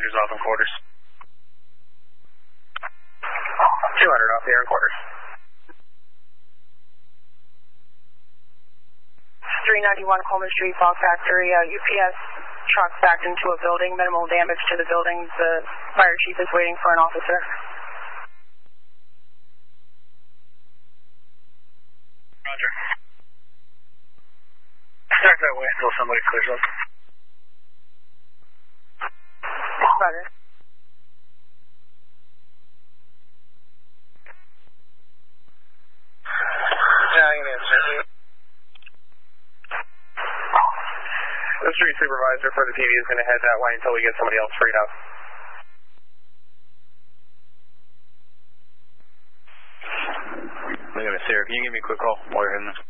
passengers off in quarters. 200 off the air in quarters. 391 Coleman Street, Fog Factory. UPS truck backed into a building. Minimal damage to the building. The fire chief is waiting for an officer. Roger. Start that way until somebody clears up. Roger. Italian answer. The street supervisor for the TV is going to head that way until we get somebody else freed up. Look at it, Sarah. Can you give me a quick call while you're heading this?